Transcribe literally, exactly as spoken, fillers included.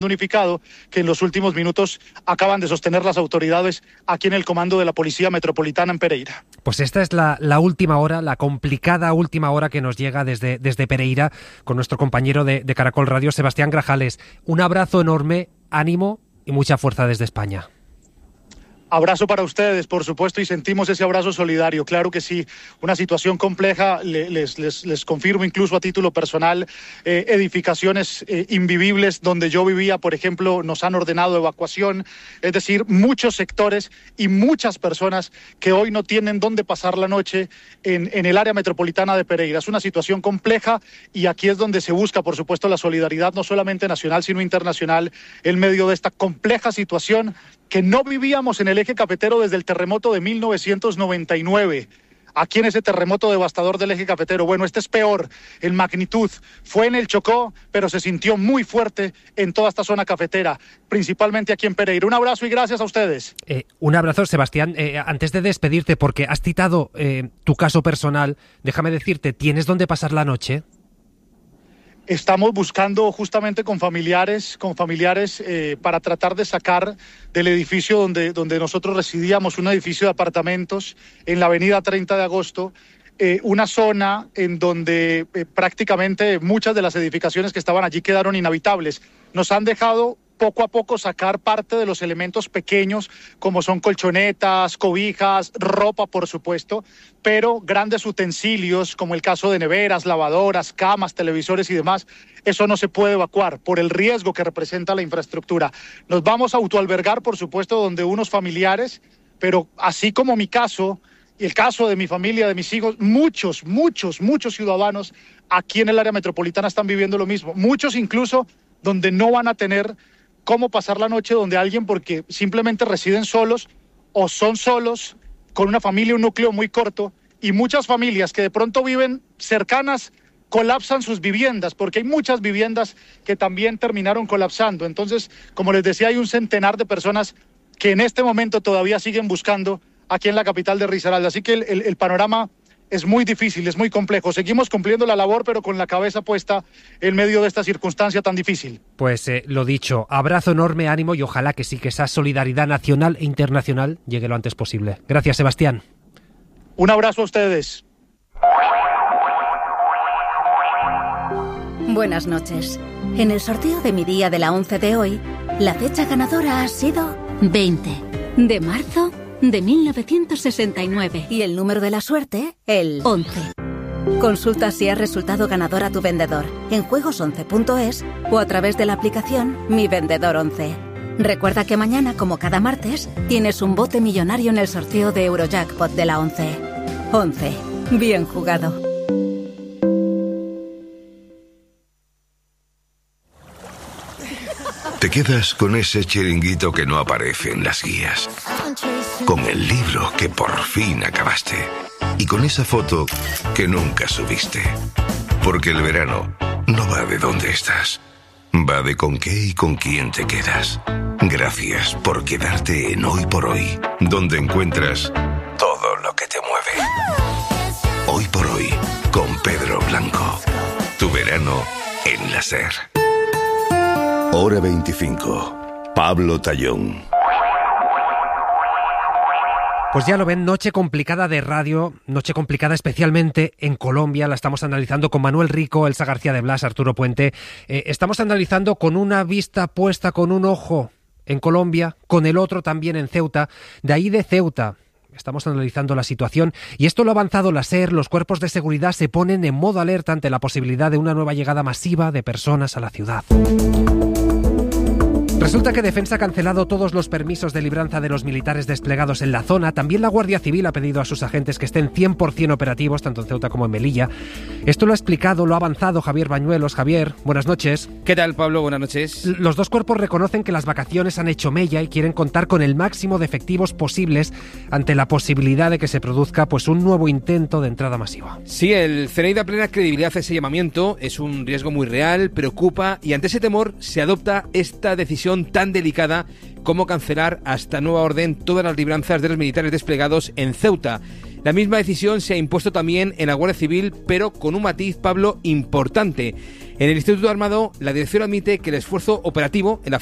unificado que en los últimos minutos acaban de sostener las autoridades aquí en el comando de la Policía Metropolitana en Pereira. Pues esta es la, la última hora, la complicada última hora que nos llega desde, desde Pereira con nuestro compañero de, de Caracol Radio, Sebastián Grajales. Un abrazo enorme, ánimo y mucha fuerza desde España. Abrazo para ustedes, por supuesto, y sentimos ese abrazo solidario, claro que sí. Una situación compleja, les, les, les confirmo incluso a título personal, eh, edificaciones eh, invivibles donde yo vivía, por ejemplo, nos han ordenado evacuación, es decir, muchos sectores y muchas personas que hoy no tienen dónde pasar la noche en, en el área metropolitana de Pereira. Es una situación compleja y aquí es donde se busca, por supuesto, la solidaridad no solamente nacional, sino internacional, en medio de esta compleja situación que no vivíamos en el eje cafetero desde el terremoto de mil novecientos noventa y nueve. Aquí en ese terremoto devastador del eje cafetero. Bueno, este es peor en magnitud. Fue en el Chocó, pero se sintió muy fuerte en toda esta zona cafetera, principalmente aquí en Pereira. Un abrazo y gracias a ustedes. Eh, un abrazo, Sebastián. Eh, antes de despedirte, porque has citado eh, tu caso personal, déjame decirte, ¿tienes dónde pasar la noche? Estamos buscando justamente con familiares, con familiares eh, para tratar de sacar del edificio donde, donde nosotros residíamos, un edificio de apartamentos en la avenida treinta de agosto, eh, una zona en donde eh, prácticamente muchas de las edificaciones que estaban allí quedaron inhabitables. Nos han dejado poco a poco sacar parte de los elementos pequeños, como son colchonetas, cobijas, ropa, por supuesto, pero grandes utensilios, como el caso de neveras, lavadoras, camas, televisores y demás, eso no se puede evacuar por el riesgo que representa la infraestructura. Nos vamos a autoalbergar, por supuesto, donde unos familiares, pero así como mi caso y el caso de mi familia, de mis hijos, muchos, muchos, muchos ciudadanos aquí en el área metropolitana están viviendo lo mismo. Muchos incluso donde no van a tener cómo pasar la noche, donde alguien, porque simplemente residen solos o son solos, con una familia, un núcleo muy corto, y muchas familias que de pronto viven cercanas colapsan sus viviendas, porque hay muchas viviendas que también terminaron colapsando. Entonces, como les decía, hay un centenar de personas que en este momento todavía siguen buscando aquí en la capital de Risaralda. Así que el, el, el panorama es muy difícil, es muy complejo. Seguimos cumpliendo la labor, pero con la cabeza puesta en medio de esta circunstancia tan difícil. Pues eh, lo dicho, abrazo enorme, ánimo y ojalá que sí, que esa solidaridad nacional e internacional llegue lo antes posible. Gracias, Sebastián. Un abrazo a ustedes. Buenas noches. En el sorteo de mi día de la once de hoy, la fecha ganadora ha sido veinte de marzo de mil novecientos sesenta y nueve. Y el número de la suerte, el once. Consulta si has resultado ganador a tu vendedor en juegos once punto es o a través de la aplicación Mi Vendedor once. Recuerda que mañana, como cada martes, tienes un bote millonario en el sorteo de Eurojackpot de la once. once. Bien jugado. Te quedas con ese chiringuito que no aparece en las guías, con el libro que por fin acabaste y con esa foto que nunca subiste. Porque el verano no va de dónde estás, va de con qué y con quién te quedas. Gracias por quedarte en Hoy por Hoy, donde encuentras todo lo que te mueve. Hoy por Hoy, con Pedro Blanco. Tu verano en la SER. Hora veinticinco. Pablo Tallón. Pues ya lo ven, noche complicada de radio, noche complicada especialmente en Colombia. La estamos analizando con Manuel Rico, Elsa García de Blas, Arturo Puente. Eh, estamos analizando con una vista puesta, con un ojo en Colombia, con el otro también en Ceuta. De ahí de Ceuta estamos analizando la situación y esto lo ha avanzado la SER. Los cuerpos de seguridad se ponen en modo alerta ante la posibilidad de una nueva llegada masiva de personas a la ciudad. Resulta que Defensa ha cancelado todos los permisos de libranza de los militares desplegados en la zona. También la Guardia Civil ha pedido a sus agentes que estén cien por ciento operativos, tanto en Ceuta como en Melilla. Esto lo ha explicado, lo ha avanzado Javier Bañuelos. Javier, buenas noches. ¿Qué tal, Pablo? Buenas noches. Los dos cuerpos reconocen que las vacaciones han hecho mella y quieren contar con el máximo de efectivos posibles ante la posibilidad de que se produzca pues un nuevo intento de entrada masiva. Sí, el C N I da plena credibilidad a ese llamamiento. Es un riesgo muy real, preocupa y ante ese temor se adopta esta decisión tan delicada como cancelar hasta nueva orden todas las libranzas de los militares desplegados en Ceuta. La misma decisión se ha impuesto también en la Guardia Civil, pero con un matiz, Pablo, importante. En el Instituto Armado, la dirección admite que el esfuerzo operativo en la